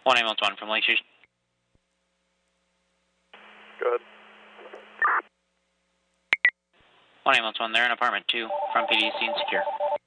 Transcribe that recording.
1 ambulance 1 from Lake Street. Go ahead. 1 ambulance 1 there in apartment 2 from PD scene secure.